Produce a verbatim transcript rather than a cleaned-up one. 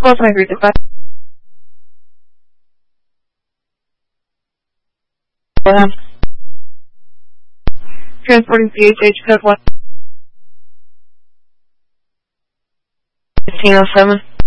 Close my group dispatch. Transporting C H H code one. fifteen oh seven.